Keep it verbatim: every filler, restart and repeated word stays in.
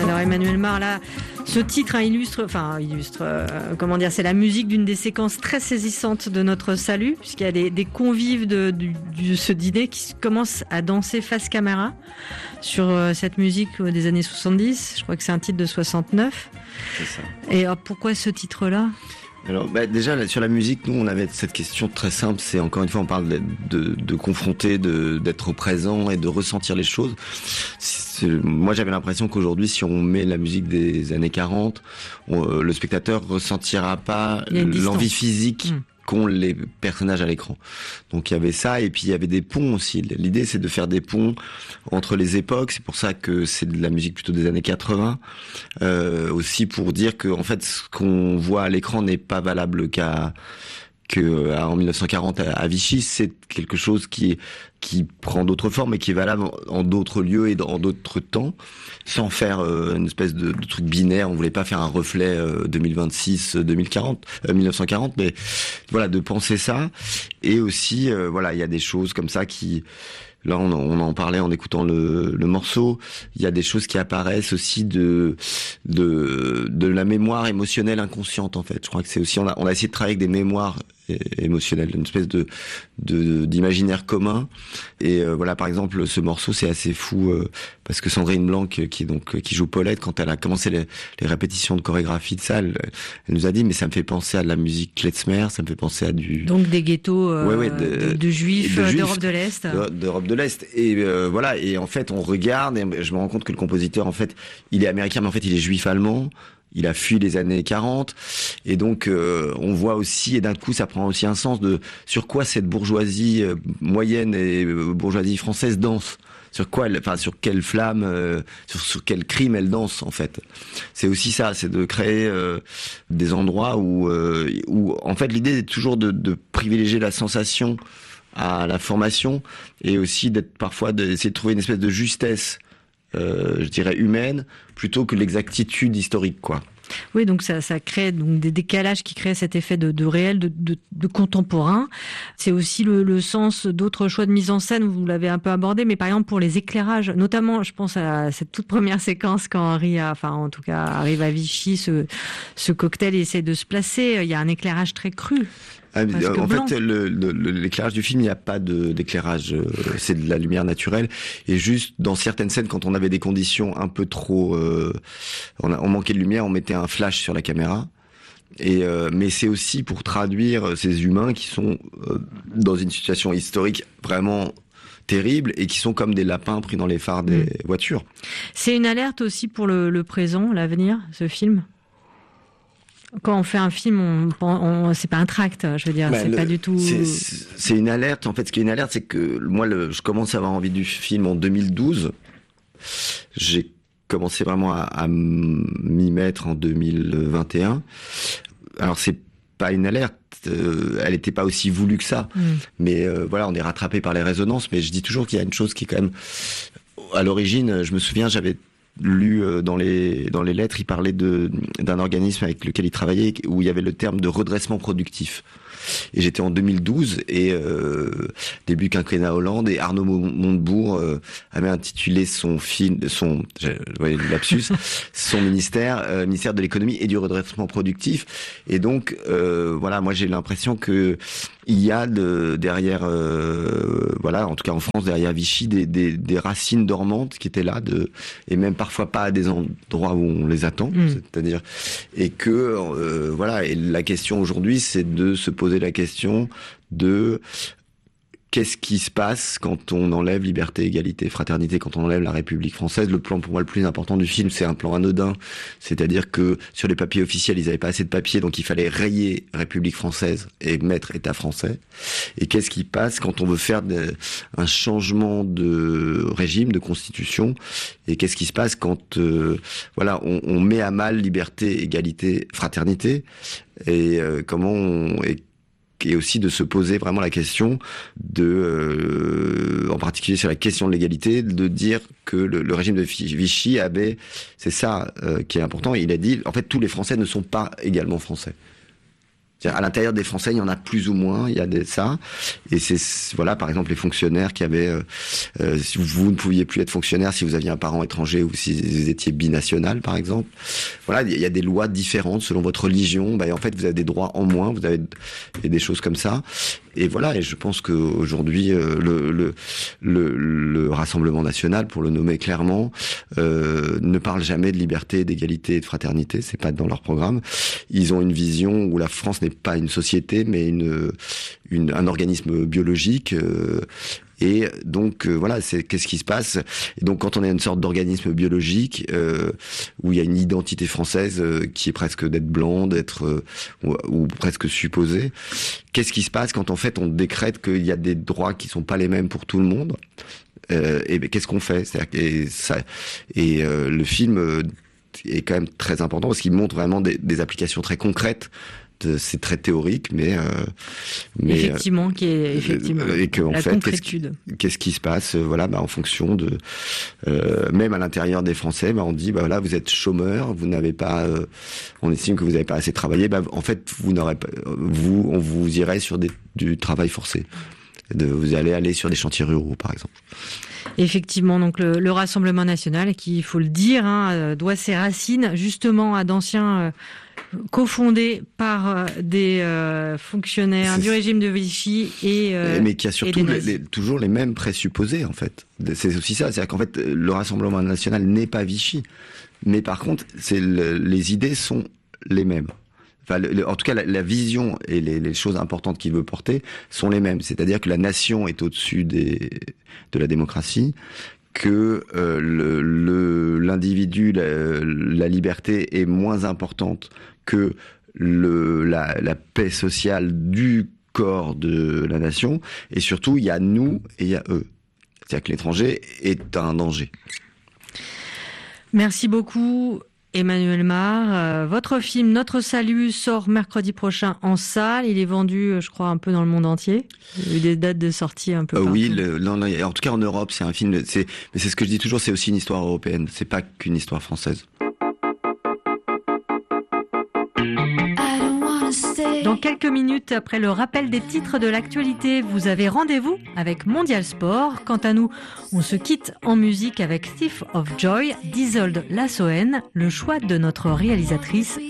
Alors Emmanuel Mar, là, ce titre hein, illustre, enfin illustre, euh, comment dire, c'est la musique d'une des séquences très saisissantes de notre salut, puisqu'il y a des, des convives de, de, de ce dîner qui commencent à danser face caméra sur euh, cette musique des années soixante-dix. Je crois que c'est un titre de soixante-neuf. C'est ça. Et alors, pourquoi ce titre-là ? Alors, bah, déjà, là, sur la musique, nous, on avait cette question très simple. C'est, encore une fois, on parle de, de, de confronter, de, d'être au présent et de ressentir les choses. C'est, moi, j'avais l'impression qu'aujourd'hui, si on met la musique des années quarante, on, le spectateur ressentira pas l'envie physique mmh. qu'ont les personnages à l'écran. Donc, il y avait ça. Et puis, il y avait des ponts aussi. L'idée, c'est de faire des ponts entre les époques. C'est pour ça que c'est de la musique plutôt des années quatre-vingts. Euh, aussi pour dire que, en fait, ce qu'on voit à l'écran n'est pas valable qu'à, que, en dix-neuf cent quarante à Vichy. C'est quelque chose qui, qui prend d'autres formes et qui est valable en d'autres lieux et dans d'autres temps, sans faire euh, une espèce de, de truc binaire. On voulait pas faire un reflet euh, deux mille vingt-six, deux mille quarante, euh, dix-neuf cent quarante, mais voilà, de penser ça. Et aussi, euh, voilà, il y a des choses comme ça qui... Là, on, on en parlait en écoutant le, le morceau. Il y a des choses qui apparaissent aussi de de de la mémoire émotionnelle inconsciente, en fait. Je crois que c'est aussi on a on a essayé de travailler avec des mémoires émotionnelles, une espèce de de d'imaginaire commun. Et euh, voilà, par exemple, ce morceau, c'est assez fou euh, parce que Sandrine Blanc, qui est donc qui joue Paulette, quand elle a commencé les, les répétitions de chorégraphie de ça, elle, elle nous a dit mais ça me fait penser à de la musique klezmer, ça me fait penser à du donc des ghettos euh, ouais, ouais, de, de, de juifs, de juifs d'Europe de l'Est. D'Europe de l'Est. Et euh, voilà, et en fait, on regarde et je me rends compte que le compositeur, en fait, il est américain, mais en fait, il est juif-allemand. Il a fui les années quarante. Et donc, euh, on voit aussi, et d'un coup, ça prend aussi un sens de sur quoi cette bourgeoisie euh, moyenne et euh, bourgeoisie française danse. Sur quoi elle, enfin, sur quelle flamme, euh, sur, sur quel crime elle danse, en fait. C'est aussi ça, c'est de créer euh, des endroits où, euh, où, en fait, l'idée est toujours de, de privilégier la sensation à la formation et aussi d'être parfois d'essayer de trouver une espèce de justesse, euh, je dirais humaine, plutôt que l'exactitude historique, quoi. Oui, donc ça, ça crée donc des décalages qui créent cet effet de, de réel, de, de, de contemporain. C'est aussi le, le sens d'autres choix de mise en scène, vous l'avez un peu abordé, mais par exemple pour les éclairages, notamment, je pense à cette toute première séquence quand Henri, a, enfin en tout cas arrive à Vichy, ce, ce cocktail essaie de se placer. Il y a un éclairage très cru. Ah, en blanc. fait, le, le, l'éclairage du film, il n'y a pas de, d'éclairage, euh, c'est de la lumière naturelle. Et juste dans certaines scènes, quand on avait des conditions un peu trop, euh, on, a, on manquait de lumière, on mettait un flash sur la caméra. Et euh, mais c'est aussi pour traduire ces humains qui sont euh, dans une situation historique vraiment terrible et qui sont comme des lapins pris dans les phares des mmh. voitures. C'est une alerte aussi pour le, le présent, l'avenir, ce film. Quand on fait un film, on, on, c'est pas un tract, je veux dire, ben c'est le, pas du tout. C'est, c'est une alerte. En fait, ce qui est une alerte, c'est que moi, le, je commence à avoir envie du film en deux mille douze. J'ai commencé vraiment à, à m'y mettre en deux mille vingt et un. Alors, c'est pas une alerte. Euh, elle n'était pas aussi voulue que ça. Mm. Mais euh, voilà, on est rattrapé par les résonances. Mais je dis toujours qu'il y a une chose qui est quand même à l'origine. Je me souviens, j'avais lu dans les dans les lettres, il parlait de d'un organisme avec lequel il travaillait où il y avait le terme de redressement productif. Et j'étais en deux mille douze et euh, début quinquennat Hollande et Arnaud Montebourg euh, avait intitulé son film, son ouais, lapsus, son ministère, euh, ministère de l'économie et du redressement productif. Et donc euh, voilà, moi j'ai l'impression que il y a de, derrière, euh, voilà, en tout cas en France, derrière Vichy, des, des, des racines dormantes qui étaient là, de, et même parfois pas à des endroits où on les attend, mmh. c'est-à-dire, et que, euh, voilà, et la question aujourd'hui, c'est de se poser la question de qu'est-ce qui se passe quand on enlève liberté, égalité, fraternité, quand on enlève la République française. Le plan, pour moi, le plus important du film, c'est un plan anodin. C'est-à-dire que sur les papiers officiels, ils n'avaient pas assez de papiers, donc il fallait rayer République française et mettre État français. Et qu'est-ce qui passe quand on veut faire de, un changement de régime, de constitution? Et qu'est-ce qui se passe quand, euh, voilà, on, on met à mal liberté, égalité, fraternité? Et euh, comment on... Et, et aussi de se poser vraiment la question de, euh, en particulier sur la question de l'égalité, de dire que le, le régime de Vichy avait, c'est ça euh, qui est important, il a dit, en fait, tous les Français ne sont pas également français. C'est-à-dire, à l'intérieur des Français, il y en a plus ou moins, il y a des ça, et c'est voilà, par exemple les fonctionnaires qui avaient, euh, euh, si vous ne pouviez plus être fonctionnaire si vous aviez un parent étranger ou si vous étiez binational, par exemple. Voilà, il y a des lois différentes selon votre religion. Bah, en fait, vous avez des droits en moins, vous avez des choses comme ça. Et voilà, et je pense qu'aujourd'hui, euh, le, le, le, le Rassemblement national, pour le nommer clairement, euh, ne parle jamais de liberté, d'égalité et de fraternité. C'est pas dans leur programme. Ils ont une vision où la France n'est pas une société, mais une, une un organisme biologique. Euh, Et donc euh, voilà, c'est qu'est-ce qui se passe. Et donc quand on est une sorte d'organisme biologique euh, où il y a une identité française euh, qui est presque d'être blanc, d'être euh, ou, ou presque supposée, qu'est-ce qui se passe quand en fait on décrète qu'il y a des droits qui sont pas les mêmes pour tout le monde euh, Et ben, qu'est-ce qu'on fait? C'est-à-dire, et ça, et euh, le film euh, est quand même très important parce qu'il montre vraiment des, des applications très concrètes. C'est très théorique, mais, euh, mais effectivement, euh, qui est effectivement et que en la fait, concrétude. Qu'est-ce, qu'est-ce qui se passe, voilà, bah, en fonction de, euh, même à l'intérieur des Français, bah, on dit, bah voilà, vous êtes chômeur, vous n'avez pas, euh, on estime que vous n'avez pas assez travaillé, bah en fait, vous n'aurez pas, vous, on vous irait sur des, du travail forcé. De, vous allez aller sur des chantiers ruraux, par exemple. Effectivement, donc le, le Rassemblement national, qui, il faut le dire, hein, doit ses racines justement à d'anciens euh, cofondés par euh, des euh, fonctionnaires c'est... du régime de Vichy et euh, mais qui a surtout les, les, toujours les mêmes présupposés en fait. C'est aussi ça, c'est-à-dire qu'en fait le Rassemblement national n'est pas Vichy, mais par contre c'est le, les idées sont les mêmes. Enfin, le, le, en tout cas, la, la vision et les, les choses importantes qu'il veut porter sont les mêmes. C'est-à-dire que la nation est au-dessus des, de la démocratie, que euh, le, le, l'individu, la, la liberté est moins importante que le, la, la paix sociale du corps de la nation. Et surtout, il y a nous et il y a eux. C'est-à-dire que l'étranger est un danger. Merci beaucoup. Emmanuel Mar, euh, votre film Notre Salut sort mercredi prochain en salle. Il est vendu, je crois, un peu dans le monde entier. Il y a eu des dates de sortie un peu euh, partout. Oui, le, non, non, en tout cas en Europe, c'est un film. C'est, mais c'est ce que je dis toujours, c'est aussi une histoire européenne. C'est pas qu'une histoire française. Dans quelques minutes, après le rappel des titres de l'actualité, vous avez rendez-vous avec Mondial Sport. Quant à nous, on se quitte en musique avec Thief of Joy d'Isolde Lassoen, le choix de notre réalisatrice